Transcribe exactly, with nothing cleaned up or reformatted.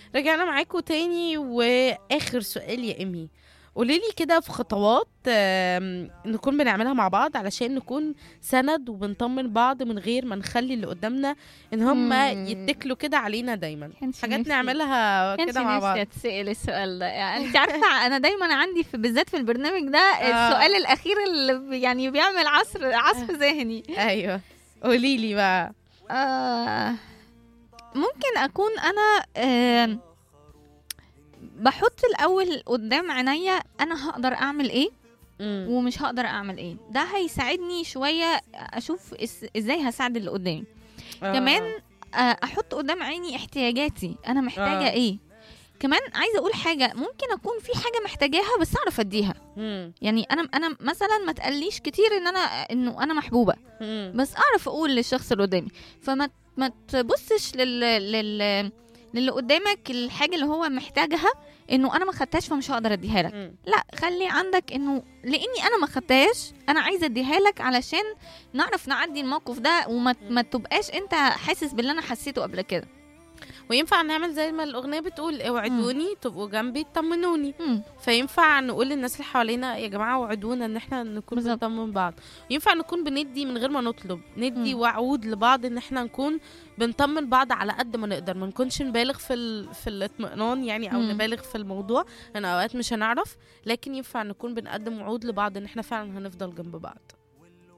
رجعنا معاكم تاني، واخر سؤال يا امي، قوليلي كده في خطوات آم، نكون بنعملها مع بعض علشان نكون سند وبنطمن بعض من غير ما نخلي اللي قدامنا ان هم إمم. يتكلوا كده علينا دايما. كانش حاجات نفسي نعملها كانش كده مع نفسي بعض. أتسأل السؤال ده، يعني أنتِ عارفة أنا دايمًا عندي في بالذات في البرنامج ده اه السؤال الأخير اللي ب يعني بيعمل عصر عصف ذهني. ايوه، قوليلي بقى. آآ ممكن أكون أنا آمم باحُط الأول قدّام عينيّا أنا هاقدر أعمل إيه مم. ومش هاقدر أعمل إيه، ده هيساعدني شوية أشوف إس إزاي هاساعد اللي قدّامي. كمان اه آآ أحُط قدّام عيني احتياجاتي، أنا محتاجة اه إيه. كمان عايزة أقول حاجة، ممكن أكون في حاجة محتاجاها بس أعرف أدّيها. مم. يعني أنا أنا مثلًا ما اتقاليش كتير إن أنا إنه أنا محبوبة، مم. بس أعرف أقول للشخص اللي قدّامي. فما ت ما تبُصّش لل لل للي قدّامك الحاجة اللي هو محتاجها إنه أنا ما خدتهاش فمش هاقدر أدّيها لك. مم. لأ، خلّي عندك إنه لإني أنا ما خدتهاش، أنا عايزة أدّيها لك علشان نعرف نعدّي الموقف ده وما ت ما تبقاش أنت حاسس باللي أنا حسيته قبل كده. وينفع نعمل زي ما الأغنية بتقول، إمم. اوعدوني تبقوا جنبي تطمنوني. إمم. فينفع نقول للناس اللي حوالينا يا جماعة وعدونا ان احنا نكون بالضبط. بنطمن بعض. ينفع نكون بندي من غير ما نطلب، ندي إمم. وعود لبعض ان احنا نكون بنطمن بعض على قد ما نقدر، ما نكونش نبالغ في ال... في الاطمئنان يعني، او إمم. نبالغ في الموضوع، لان اوقات مش هنعرف. لكن ينفع نكون بنقدم وعود لبعض ان احنا فعلا هنفضل جنب بعض.